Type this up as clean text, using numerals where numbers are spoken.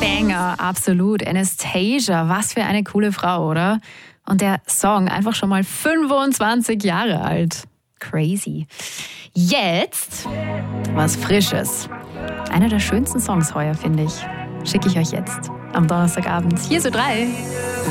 Banger, absolut. Anastasia, was für eine coole Frau, oder? Und der Song einfach schon mal 25 Jahre alt. Crazy. Jetzt was Frisches. Einer der schönsten Songs heuer, finde ich. Schicke ich euch jetzt am Donnerstagabend. Hier so 3.